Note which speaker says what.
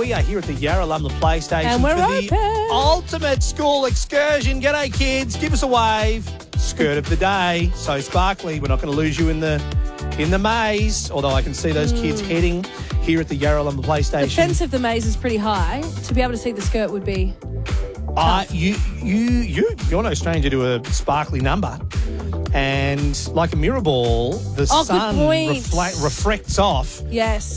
Speaker 1: we are here at the Yarralumla PlayStation
Speaker 2: And we're
Speaker 1: for the
Speaker 2: open.
Speaker 1: ultimate school excursion. G'day, kids. Give us a wave. Skirt of the day. So sparkly. We're not going to lose you in the maze, although I can see those kids heading here at the Yarralumla PlayStation.
Speaker 2: The fence of the maze is pretty high. To be able to see the skirt would be tough.
Speaker 1: You're no stranger to a sparkly number. And like a mirror ball, the
Speaker 2: Oh, good
Speaker 1: sun
Speaker 2: point.
Speaker 1: reflects off.
Speaker 2: Yes.